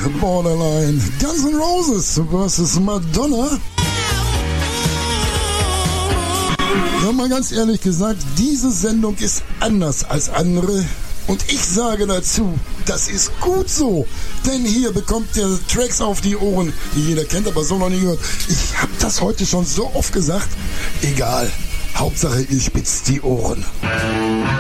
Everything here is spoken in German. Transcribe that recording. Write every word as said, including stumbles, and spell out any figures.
Borderline. Guns N' Roses versus Madonna. Ja, mal ganz ehrlich gesagt, diese Sendung ist anders als andere. Und ich sage dazu, das ist gut so. Denn hier bekommt ihr Tracks auf die Ohren, die jeder kennt, aber so noch nie gehört. Ich habe das heute schon so oft gesagt. Egal, Hauptsache ihr spitzt die Ohren.